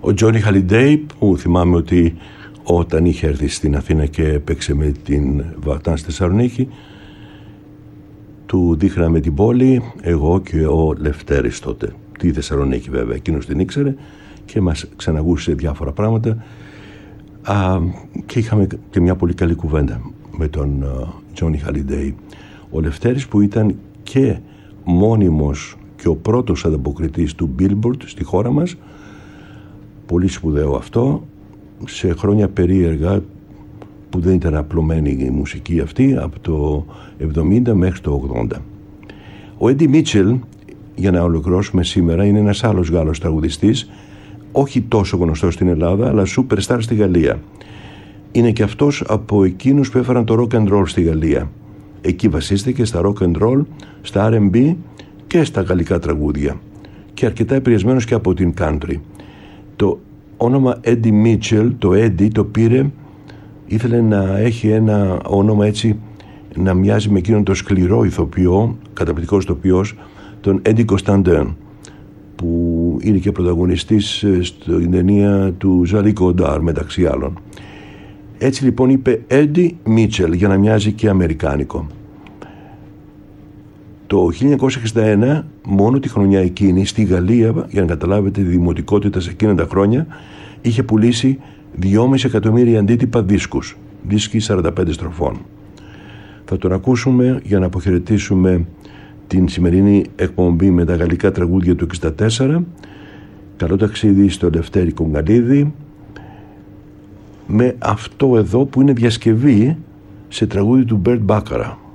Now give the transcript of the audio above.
Ο Τζόνι Χαλιντέι, που θυμάμαι ότι όταν είχε έρθει στην Αθήνα και έπαιξε με την Βατάν στη Θεσσαλονίκη, του δείχναμε την πόλη, εγώ και ο Λευτέρης τότε, τη Θεσσαλονίκη βέβαια, εκείνος την ήξερε και μας ξαναγούσε διάφορα πράγματα και είχαμε και μια πολύ καλή κουβέντα με τον Τζόνι Χαλιντέι. Ο Λευτέρης, που ήταν και μόνιμος και ο πρώτος ανταποκριτής του Billboard στη χώρα μας, πολύ σπουδαίο αυτό, σε χρόνια περίεργα που δεν ήταν απλωμένη η μουσική αυτή, από το 70 μέχρι το 80. Ο Έντι Μίτσελ, για να ολοκληρώσουμε σήμερα, είναι ένας άλλος Γάλλος τραγουδιστής, όχι τόσο γνωστός στην Ελλάδα, αλλά superstar στη Γαλλία. Είναι και αυτός από εκείνους που έφεραν το rock and roll στη Γαλλία. Εκεί βασίστηκε στα rock and roll, στα R&B και στα γαλλικά τραγούδια, και αρκετά επηρεασμένος και από την country. Το όνομα Έντι Μίτσελ, το Έντι το πήρε, ήθελε να έχει ένα όνομα έτσι να μοιάζει με εκείνον το σκληρό ηθοποιό, καταπληκτικός ηθοποιός, τον Έντι Κωνσταντέν, που είναι και πρωταγωνιστής στην ταινία του Ζαλί Κοντάρ μεταξύ άλλων. Έτσι λοιπόν είπε Έντι Μίτσελ για να μοιάζει και αμερικάνικο. Το 1961, μόνο τη χρονιά εκείνη, στη Γαλλία, για να καταλάβετε τη δημοτικότητα σε εκείνα τα χρόνια, είχε πουλήσει 2,5 εκατομμύρια αντίτυπα δίσκους, δίσκοι 45 στροφών. Θα τον ακούσουμε για να αποχαιρετήσουμε την σημερινή εκπομπή με τα γαλλικά τραγούδια του 1964. Καλό ταξίδι στο Λευτέρη Κογκαλίδη, με αυτό εδώ που είναι διασκευή σε τραγούδι του Μπέρτ Μπάκαρα.